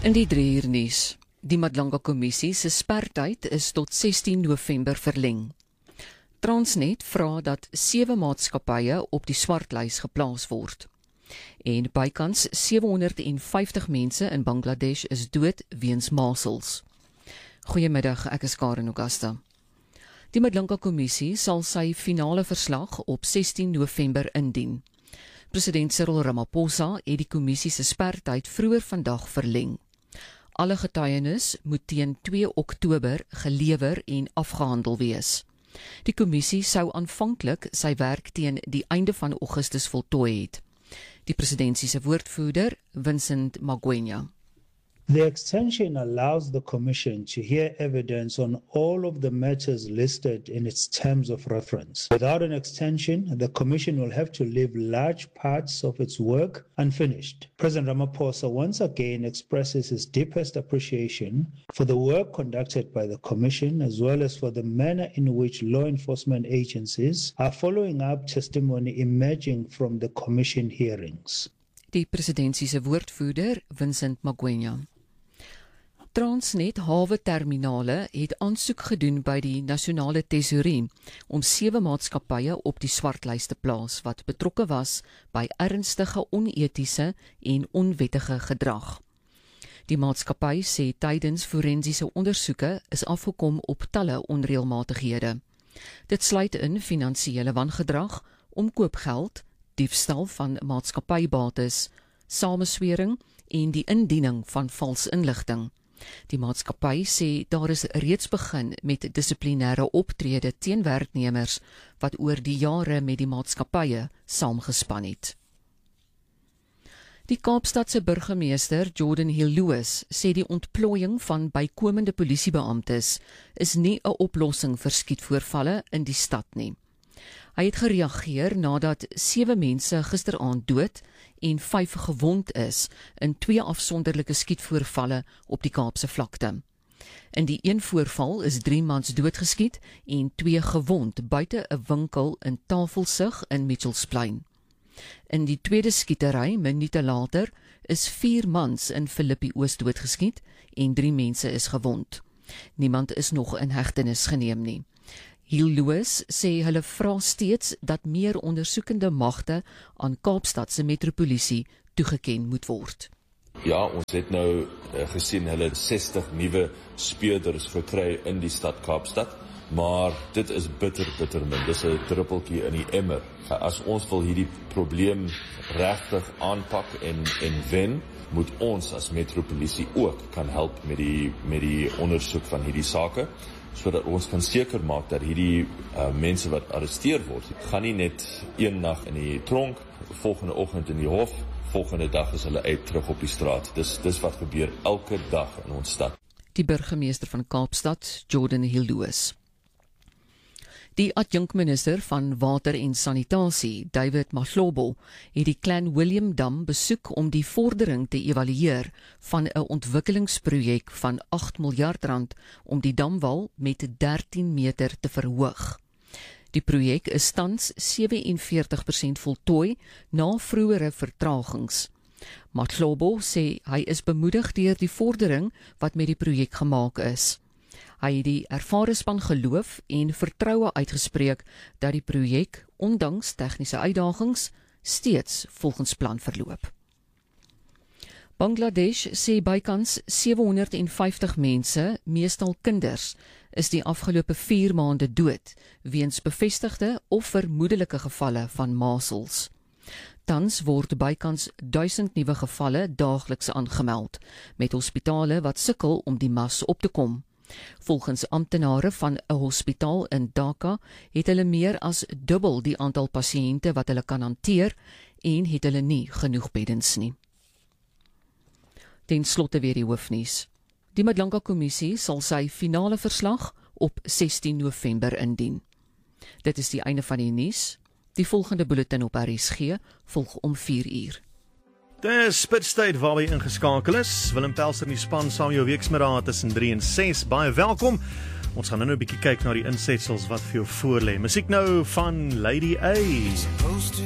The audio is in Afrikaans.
In die 3 uur nuus. Die Madlanga Kommissie se spertyd is tot 16 November verleng. Transnet vra dat 7 maatskappye op die swartlys geplaas word. En bykans 750 mense in Bangladesh is dood weens masels. Goeiemiddag, ek is Karen Augusta. Die Madlanga Kommissie sal sy finale verslag op 16 November indien. President Cyril Ramaphosa het die kommissie se spertyd vroeër vandag verleng. Alle getuienis moet teen 2 Oktober gelewer en afgehandel wees. Die kommissie sou aanvanklik sy werk teen die einde van Augustus voltooi het. Die presidentsie se woordvoerder, Vincent Magwenya. The extension allows the Commission to hear evidence on all of the matters listed in its terms of reference. Without an extension, the Commission will have to leave large parts of its work unfinished. President Ramaphosa once again expresses his deepest appreciation for the work conducted by the Commission, as well as for the manner in which law enforcement agencies are following up testimony emerging from the Commission hearings. Die presidentsie se woordvoerder, Vincent Magwenya. Transnet hawe terminale het aansoek gedoen by die nasionale tesourie om 7 maatskappye op die swartlys te plaas wat betrokke was by ernstige onetiese en onwettige gedrag. Die maatskappy sê tydens forensiese ondersoeke is afgekom op talle onreëlmatighede. Dit sluit in finansiële wangedrag, omkoopgeld, diefstal van maatskappybates, sameswering en die indiening van vals inligting. Die maatskappy sê daar is reeds begin met dissiplinêre optrede teen werknemers wat oor die jare met die maatskappye saamgespan het. Die Kaapstadse burgemeester Jordan Hill-Lewis sê die ontplooiing van bykomende polisiebeamptes is nie 'n oplossing vir skietvoorvalle in die stad nie. Hy het gereageer nadat 7 mense gisteraand dood en 5 gewond is in 2 afsonderlike skietvoorvalle op die Kaapse vlakte. In die een voorval is 3 mans doodgeskiet en 2 gewond buite 'n winkel in Tafelsig in Mitchells Plain. In die tweede skietery, minute later, is 4 mans in Philippi Oos doodgeskiet en 3 mense is gewond. Niemand is nog in hegtenis geneem nie. Hill-Lewis sê hulle vra steeds dat meer ondersoekende magte aan Kaapstad se metropolisie toegeken moet word. Ja, ons het nou gesien hulle 60 nuwe speurders gekry in die stad Kaapstad, maar dit is bitter min. Dis 'n druppeltjie in die emmer. As ons wil hierdie probleem regtig aanpak en wen, moet ons as metropolisie ook kan help met die ondersoek van hierdie sake, sodat ons kan seker maak dat hierdie mense wat arresteer word, gaan nie net een nag in die tronk, volgende oggend in die hof, volgende dag is hulle uit terug op die straat. Dis wat gebeur elke dag in ons stad. Die burgemeester van Kaapstad, Jordan Hill-Lewis. Die adjunkminister van Water en Sanitasie, David Mahlobo, het die Clan William Dam besoek om die vordering te evalueer van 'n ontwikkelingsprojek van R8 miljard om die damwal met 13 meter te verhoog. Die projek is tans 47% voltooi na vroegere vertragings. Mahlobo sê hy is bemoedig deur die vordering wat met die projek gemaak is. Hy het die ervare span geloof en vertroue uitgespreek dat die projek, ondanks tegniese uitdagings, steeds volgens plan verloop. Bangladesh sê bykans 750 mense, meestal kinders, is die afgelope 4 maande dood weens bevestigde of vermoedelike gevalle van masels. Tans word bykans 1000 nuwe gevalle daagliks aangemeld, met hospitale wat sukkel om die mas op te kom. Volgens amptenare van 'n hospitaal in Dhaka het hulle meer as dubbel die aantal pasiënte wat hulle kan hanteer en het hulle nie genoeg beddens nie. Ten slotte weer die hoofnuus. Die Madlanga Kommissie sal sy finale verslag op 16 November indien. Dit is die einde van die nuus. Die volgende bulletin op RSG volg om 4 uur. Dis Spitstyd waar jy ingeskakel is. Willem Pelser in die span saam jou weksmiddag tussen 3 en 6. Baie welkom. Ons gaan nou 'n bietjie kyk na die insetsels wat vir jou voorlê. Musiek nou van Lady A.